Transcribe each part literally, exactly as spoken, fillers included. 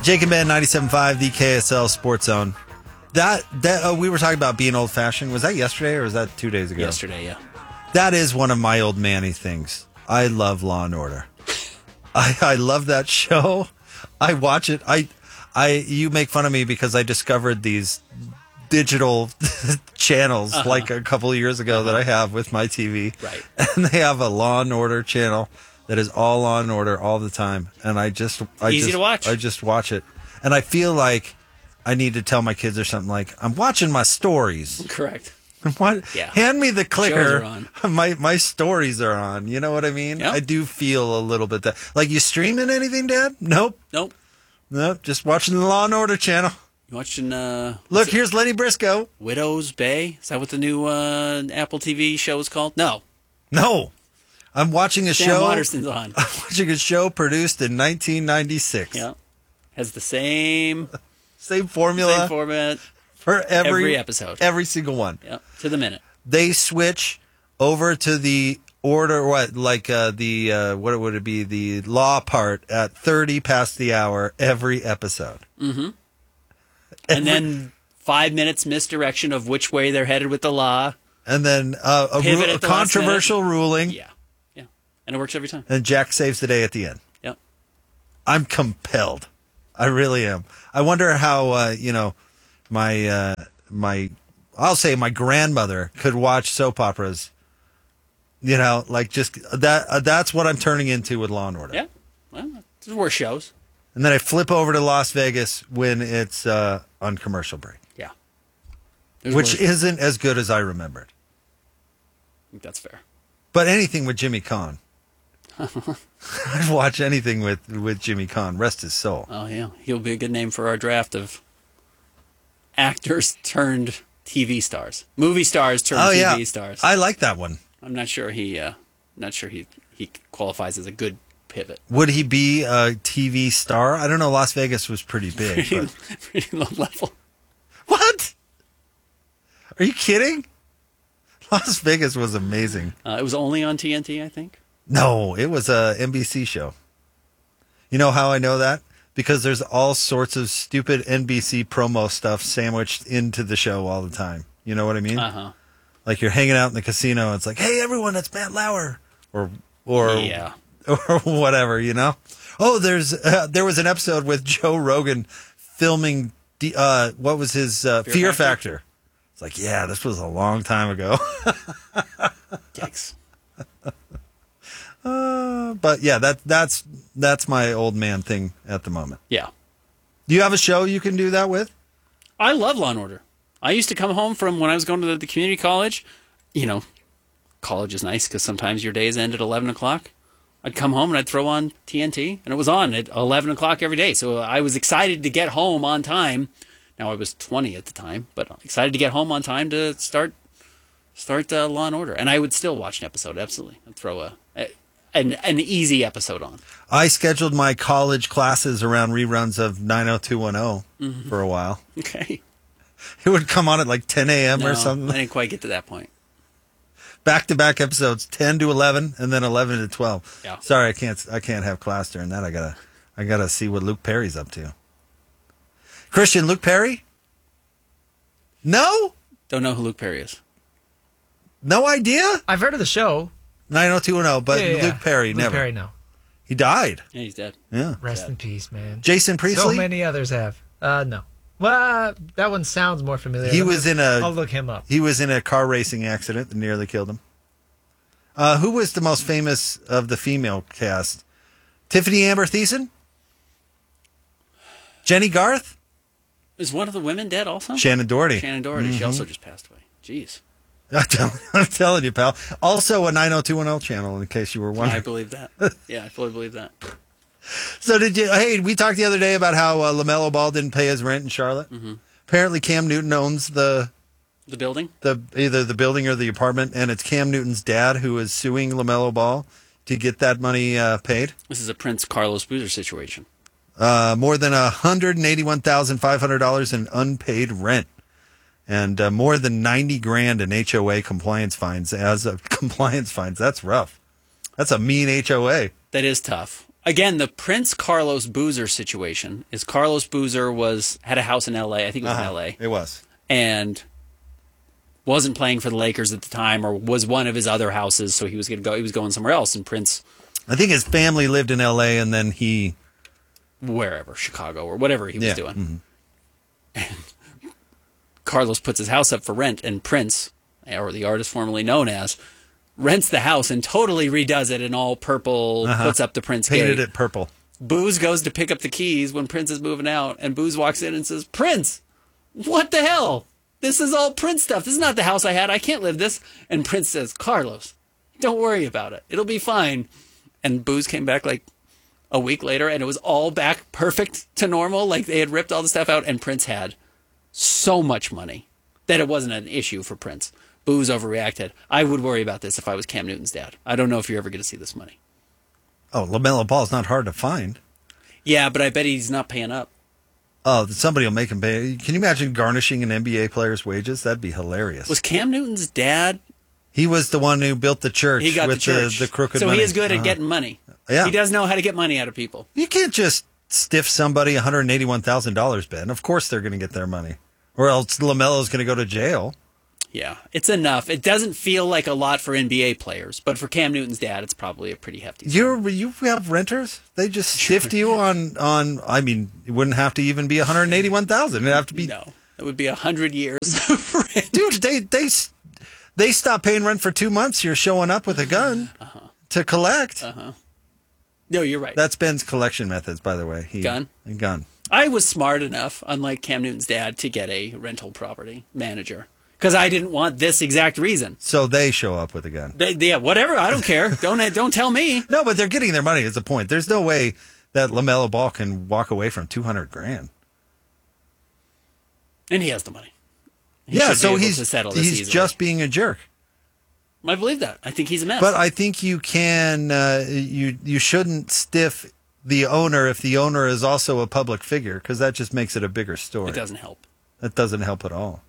Jake and Ben, ninety-seven point five, the K S L Sports Zone. That, that uh, we were talking about being old-fashioned. Was that yesterday or was that two days ago? Yesterday, yeah. That is one of my old manny things. I love Law and Order. I, I love that show. I watch it. I, I, you make fun of me because I discovered these digital channels uh-huh. like a couple of years ago uh-huh. that I have with my T V. Right. And they have a Law and Order channel that is all Law and Order all the time. And I just, I Easy just, to watch. I just watch it. And I feel like I need to tell my kids or something like, I'm watching my stories. Correct. What? Yeah. Hand me the clicker. On. My my stories are on. You know what I mean? Yep. I do feel a little bit that. Like, you streaming anything, Dad? Nope. Nope. Nope. Just watching the Law and Order channel. You watching? Uh, Look, here's Lenny Briscoe. Widow's Bay. Is that what the new uh, Apple T V show is called? No. No. I'm watching a Sam show. Waterston's on. I'm watching a show produced in nineteen ninety-six. Yeah. Has the same same formula. Same format. For every, every episode. Every single one. Yep. To the minute. They switch over to the order, what, like uh, the, uh, what would it be, the law part at thirty past the hour every episode. Mm-hmm. And every, then five minutes misdirection of which way they're headed with the law. And then uh, a, ru- a controversial ruling. Yeah. Yeah. And it works every time. And Jack saves the day at the end. Yep. I'm compelled. I really am. I wonder how, uh, you know, my, uh, my, I'll say my grandmother could watch soap operas, you know, like just that, uh, that's what I'm turning into with Law and Order. Yeah. Well, it's worse shows. And then I flip over to Las Vegas when it's uh, on commercial break. Yeah. There's Which worse. Isn't as good as I remembered. I think that's fair. But anything with Jimmy Caan. I'd watch anything with, with Jimmy Caan. Rest his soul. Oh, yeah. He'll be a good name for our draft of actors turned T V stars. Movie stars turned oh, T V yeah. stars. I like that one. I'm not sure he uh, not sure he, he qualifies as a good pivot. Would he be a T V star? I don't know. Las Vegas was pretty big. Pretty, but... pretty low level. What? Are you kidding? Las Vegas was amazing. Uh, it was only on T N T, I think. No, it was a N B C show. You know how I know that? Because there's all sorts of stupid N B C promo stuff sandwiched into the show all the time. You know what I mean? Uh-huh. Like you're hanging out in the casino. It's like, hey, everyone, it's Matt Lauer. Or, or, yeah. or whatever, you know? Oh, there's uh, there was an episode with Joe Rogan filming, the, uh, what was his uh, Fear, Fear Factor? Factor. It's like, yeah, this was a long time ago. Yikes. Uh, but yeah, that that's that's my old man thing at the moment. Yeah. Do you have a show you can do that with? I love Law and Order. I used to come home from when I was going to the, the community college. You know, college is nice because sometimes your days end at eleven o'clock. I'd come home and I'd throw on T N T, and it was on at eleven o'clock every day. So I was excited to get home on time. Now I was twenty at the time, but excited to get home on time to start start uh, Law and Order. And I would still watch an episode. Absolutely, I'd throw a. a An, an easy episode on. I scheduled my college classes around reruns of nine oh two one oh mm-hmm. for a while. Okay. It would come on at like ten a.m. no, or something. I didn't quite get to that point. Back-to-back episodes, ten to eleven, and then eleven to twelve. Yeah. Sorry, I can't. I can't have class during that. I gotta. I gotta see what Luke Perry's up to. Christian, Luke Perry? No. Don't know who Luke Perry is. No idea. I've heard of the show. nine oh two one oh, but yeah, yeah, Luke Perry Luke never. Luke Perry, no. He died. Yeah, he's dead. Yeah. Rest dead. in peace, man. Jason Priestley? So many others have. Uh, no. Well, uh, that one sounds more familiar. He Let was me, in a. I'll look him up. He was in a car racing accident that nearly killed him. Uh, who was the most famous of the female cast? Tiffany Amber Thiessen? Jenny Garth? Is one of the women dead also? Shannon Doherty. Shannon Doherty. Mm-hmm. She also just passed away. Jeez. I'm telling, I'm telling you, pal. Also a nine oh two one oh channel, in case you were wondering. I believe that. Yeah, I fully believe that. So did you? Hey, we talked the other day about how uh, LaMelo Ball didn't pay his rent in Charlotte. Mm-hmm. Apparently, Cam Newton owns the the building, the either the building or the apartment, and it's Cam Newton's dad who is suing LaMelo Ball to get that money uh, paid. This is a Prince Carlos Boozer situation. Uh, more than one hundred eighty-one thousand five hundred dollars in unpaid rent. And uh, more than ninety grand in H O A compliance fines as of compliance fines. That's rough. That's a mean H O A. That is tough. again, the Prince Carlos Boozer situation is Carlos Boozer was had a house in L A. I think it was Uh-huh. in L A. It was. And wasn't playing for the Lakers at the time, or was one of his other houses, so he was going to go. He was going somewhere else, and Prince, I think his family lived in L A, and then he... wherever, Chicago or whatever he was Yeah. doing. Mhm. And Carlos puts his house up for rent, and Prince, or the artist formerly known as, rents the house and totally redoes it in all purple, Uh-huh. puts up the Prince Painted gate. it purple. Booze goes to pick up the keys when Prince is moving out, and Booze walks in and says, Prince, what the hell? This is all Prince stuff. This is not the house I had. I can't live this. And Prince says, Carlos, don't worry about it. It'll be fine. And Booze came back like a week later, and it was all back perfect to normal. Like they had ripped all the stuff out, and Prince had so much money that it wasn't an issue for Prince. Booze overreacted. I would worry about this if I was Cam Newton's dad. I don't know if you're ever going to see this money. Oh, LaMelo Ball's not hard to find. Yeah, but I bet he's not paying up. Oh, somebody will make him pay. Can you imagine garnishing an N B A player's wages? That'd be hilarious. Was Cam Newton's dad? He was the one who built the church He got with the church. the, the crooked so money. he is good Uh-huh. at getting money. Yeah. He does know how to get money out of people. You can't just stiff somebody one hundred eighty-one thousand dollars, Ben. Of course they're going to get their money. Or else LaMelo's going to go to jail. Yeah, it's enough. It doesn't feel like a lot for N B A players, but for Cam Newton's dad, it's probably a pretty hefty sum. You you have renters? They just stiffed you on, on, I mean, it wouldn't have to even be one hundred eighty-one thousand dollars. It'd have to be... No, it would be a hundred years of rent. Dude, they, they, they stop paying rent for two months. You're showing up with a gun Uh-huh. to collect. Uh-huh. No, you're right. That's Ben's collection methods, by the way. He, Gun? A gun. I was smart enough, unlike Cam Newton's dad, to get a rental property manager because I didn't want this exact reason. So they show up with a gun. They, yeah, whatever. I don't care. Don't don't tell me. No, but they're getting their money is the point. There's no way that LaMelo Ball can walk away from two hundred grand. And he has the money. He yeah, should be so able he's to settle this he's easily. just being a jerk. I believe that. I think he's a mess. But I think you can uh, you you shouldn't stiff the owner if the owner is also a public figure because that just makes it a bigger story. it doesn't help. That doesn't help at all.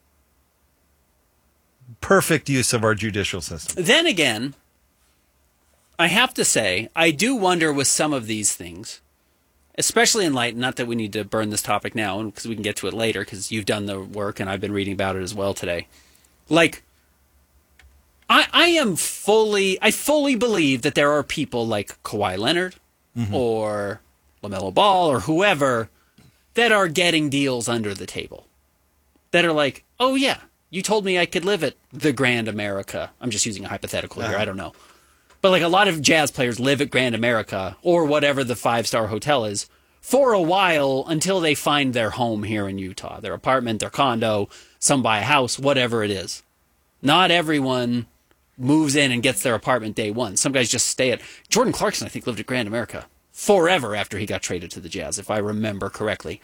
Perfect use of our judicial system. Then again, I have to say, I do wonder with some of these things, especially in light, not that we need to burn this topic now, because we can get to it later, because you've done the work and I've been reading about it as well today. Like, I, I am fully, I fully believe that there are people like Kawhi Leonard Mm-hmm. or LaMelo Ball or whoever that are getting deals under the table. That are like, oh yeah, you told me I could live at the Grand America. I'm just using a hypothetical here. Uh-huh. I don't know. But like a lot of jazz players live at Grand America or whatever the five-star hotel is for a while until they find their home here in Utah, their apartment, their condo, some buy a house, whatever it is. Not everyone moves in and gets their apartment day one. Some guys just stay at... Jordan Clarkson, I think, lived at Grand America forever after he got traded to the Jazz, if I remember correctly.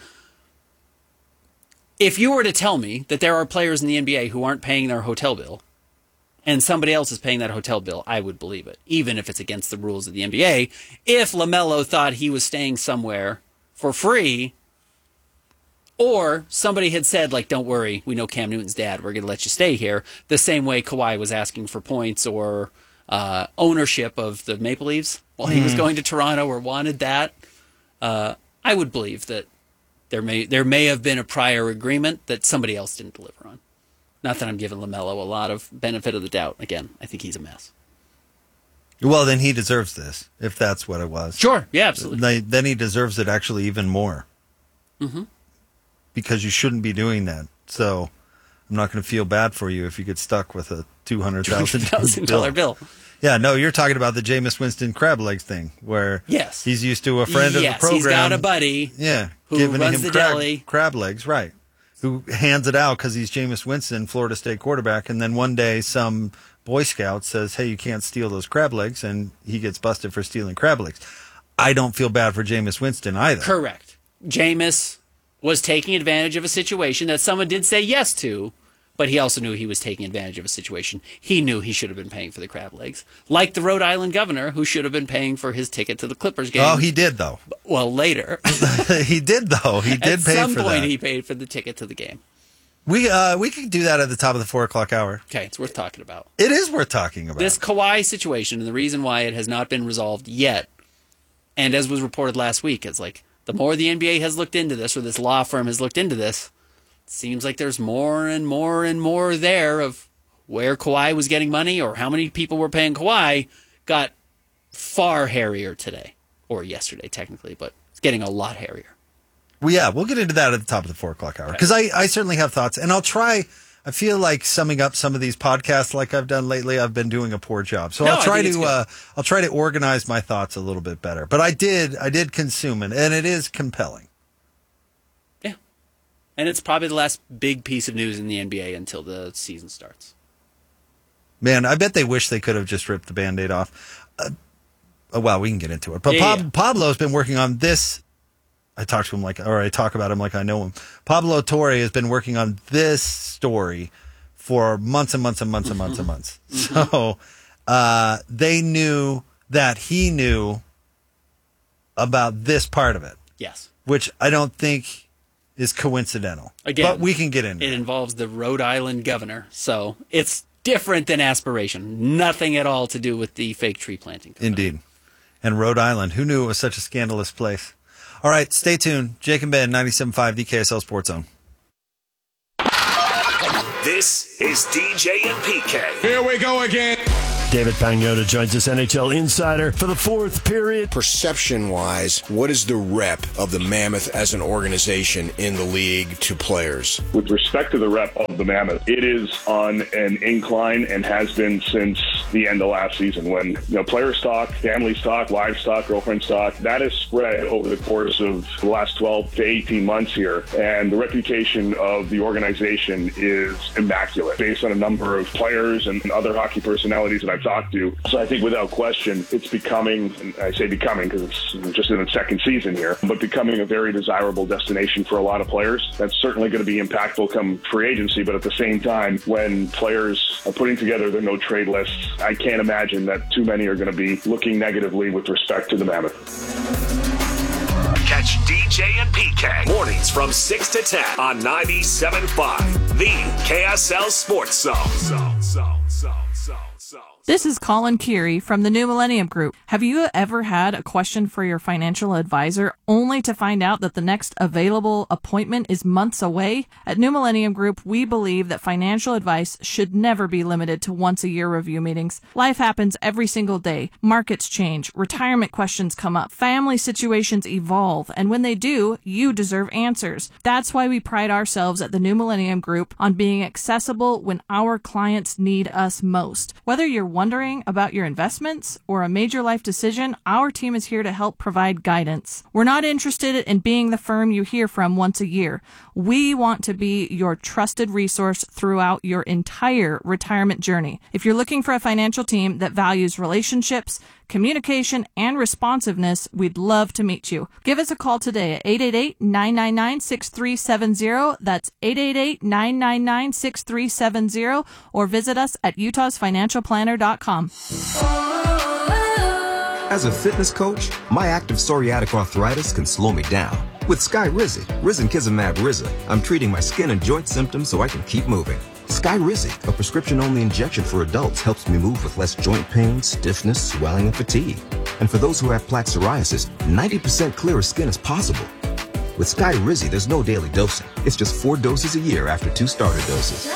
If you were to tell me that there are players in the N B A who aren't paying their hotel bill and somebody else is paying that hotel bill, I would believe it, even if it's against the rules of the N B A. If LaMelo thought he was staying somewhere for free, or somebody had said, like, don't worry, we know Cam Newton's dad, we're going to let you stay here, the same way Kawhi was asking for points or uh, ownership of the Maple Leafs while he was going to Toronto or wanted that, uh, I would believe that there may there may have been a prior agreement that somebody else didn't deliver on. Not that I'm giving LaMelo a lot of benefit of the doubt. Again, I think he's a mess. Well, then he deserves this, if that's what it was. Sure, yeah, absolutely. They, then he deserves it actually even more. Mm-hmm. Because you shouldn't be doing that. So I'm not going to feel bad for you if you get stuck with a two hundred thousand dollars bill. Yeah, no, you're talking about the Jameis Winston crab legs thing, where yes. he's used to a friend yes, of the program. He's got a buddy yeah, who giving runs him the crab, deli. crab legs, right, who hands it out because he's Jameis Winston, Florida State quarterback, and then one day some Boy Scout says, hey, you can't steal those crab legs, and he gets busted for stealing crab legs. I don't feel bad for Jameis Winston either. Correct. Jameis was taking advantage of a situation that someone did say yes to, but he also knew he was taking advantage of a situation. He knew he should have been paying for the crab legs. Like the Rhode Island governor, who should have been paying for his ticket to the Clippers game. Oh, he did, though. Well, later. he did, though. He did At pay some for point, that. he paid for the ticket to the game. We uh we could do that at the top of the four o'clock hour. Okay, it's worth talking about. It is worth talking about. This Kawhi situation, and the reason why it has not been resolved yet, And as was reported last week, it's like the more the N B A has looked into this, or this law firm has looked into this, it seems like there's more and more and more there of where Kawhi was getting money or how many people were paying Kawhi got far hairier today, or yesterday technically, but it's getting a lot hairier. Well, yeah, we'll get into that at the top of the four o'clock hour because I, I certainly have thoughts, and I'll try. I feel like summing up some of these podcasts like I've done lately, I've been doing a poor job. So No, I'll I try think it's to good. uh, I'll try to organize my thoughts a little bit better. But I did I did consume it, and it is compelling. Yeah. And it's probably the last big piece of news in the N B A until the season starts. Man, I bet they wish they could have just ripped the Band-Aid off. Uh, oh, well, we can get into it. But Yeah, Pab- yeah. Pablo's been working on this. I talk to him like, or I talk about him like I know him. Pablo Torre has been working on this story for months and months and months and months and months. So uh, they knew that he knew about this part of it, Yes. which I don't think is coincidental. Again, but we can get into it it. involves the Rhode Island governor, so it's different than aspiration. Nothing at all to do with the fake tree planting company. Indeed. And Rhode Island. Who knew it was such a scandalous place? All right, stay tuned. Jake and Ben, ninety-seven point five, the K S L Sports Zone. This is D J and P K. Here we go again. David Pagnotta joins us, N H L insider, for the fourth period. Perception-wise, what is the rep of the Mammoth as an organization in the league to players? With respect to the rep of the Mammoth, it is on an incline and has been since the end of last season when, you know, player stock, family stock, wife stock, girlfriend stock, that has spread over the course of the last twelve to eighteen months here. And the reputation of the organization is immaculate based on a number of players and other hockey personalities that I've talked to. So I think without question, it's becoming, and I say becoming because it's just in its second season here, but becoming a very desirable destination for a lot of players. That's certainly going to be impactful come free agency, but at the same time, when players are putting together their no-trade lists, I can't imagine that too many are going to be looking negatively with respect to the Mammoth. Catch D J and P K mornings from six to ten on ninety-seven point five, the K S L Sports Zone. Zone, zone, zone, zone, zone. This is Colin Keary from the New Millennium Group. Have you ever had a question for your financial advisor only to find out that the next available appointment is months away? At New Millennium Group, we believe that financial advice should never be limited to once-a-year review meetings. Life happens every single day. Markets change, retirement questions come up, family situations evolve, and when they do, you deserve answers. That's why we pride ourselves at the New Millennium Group on being accessible when our clients need us most. Whether you're wondering about your investments or a major life decision, our team is here to help provide guidance. We're not interested in being the firm you hear from once a year. We want to be your trusted resource throughout your entire retirement journey. If you're looking for a financial team that values relationships, communication, and responsiveness, we'd love to meet you. Give us a call today at eight eight eight, nine nine nine, six three seven zero. That's eight eight eight, nine nine nine, six three seven zero, or visit us at utahs financial planner dot com. As a fitness coach, my active psoriatic arthritis can slow me down. With Skyrizi, Risankizumab Riza, I'm treating my skin and joint symptoms so I can keep moving. Skyrizi, a prescription-only injection for adults, helps me move with less joint pain, stiffness, swelling, and fatigue. And for those who have plaque psoriasis, ninety percent clearer skin is possible. With Skyrizi, there's no daily dosing. It's just four doses a year after two starter doses.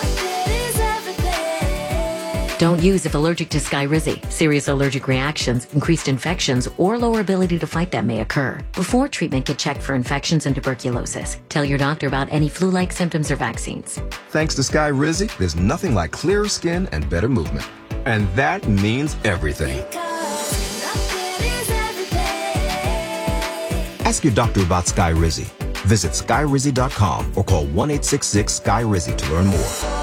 Don't use if allergic to Skyrizi. Serious allergic reactions, increased infections, or lower ability to fight them may occur. Before treatment, get checked for infections and tuberculosis. Tell your doctor about any flu-like symptoms or vaccines. Thanks to Skyrizi, there's nothing like clearer skin and better movement. And that means everything. Ask your doctor about Skyrizi. Visit skyrizi dot com or call one eight six six, S K Y R I Z I to learn more.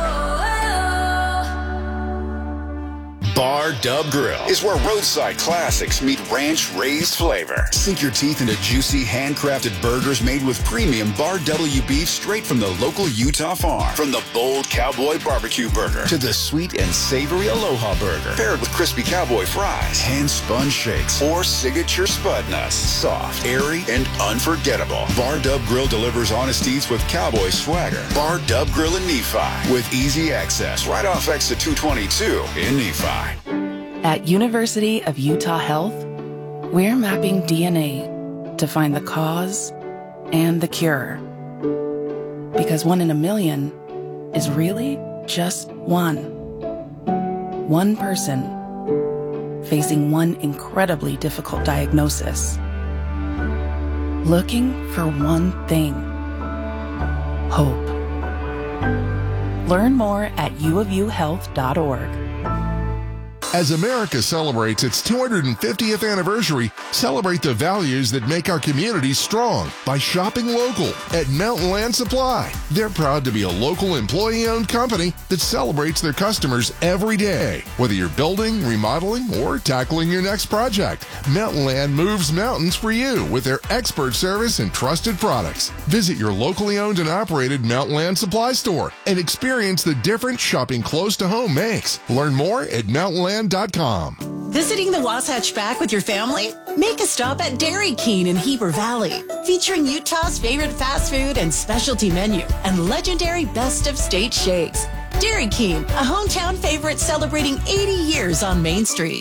Bar Dub Grill is where roadside classics meet ranch-raised flavor. Sink your teeth into juicy, handcrafted burgers made with premium Bar W beef straight from the local Utah farm. From the bold cowboy barbecue burger to the sweet and savory Aloha burger, paired with crispy cowboy fries, hand-spun shakes, or signature spud nuts. Soft, airy, and unforgettable. Bar Dub Grill delivers honest eats with cowboy swagger. Bar Dub Grill in Nephi with easy access right off exit two twenty-two in Nephi. At University of Utah Health, We're mapping D N A to find the cause and the cure. Because one in a million is really just one. One person facing one incredibly difficult diagnosis. Looking for one thing. Hope. Learn more at u of u health dot org. As America celebrates its two hundred fiftieth anniversary, celebrate the values that make our communities strong by shopping local at Mountain Land Supply. They're proud to be a local employee-owned company that celebrates their customers every day. Whether you're building, remodeling, or tackling your next project, Mountain Land moves mountains for you with their expert service and trusted products. Visit your locally owned and operated Mountain Land Supply store and experience the difference shopping close to home makes. Learn more at mountain land dot com. Visiting the Wasatch Back with your family? Make a stop at Dairy King in Heber Valley, featuring Utah's favorite fast food and specialty menu and legendary best of state shakes. Dairy King, a hometown favorite celebrating eighty years on Main Street.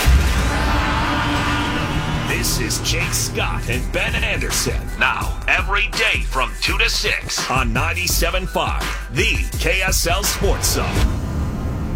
This is Jake Scott and Ben Anderson. Now, every day from two to six on ninety-seven point five, the K S L Sports Zone.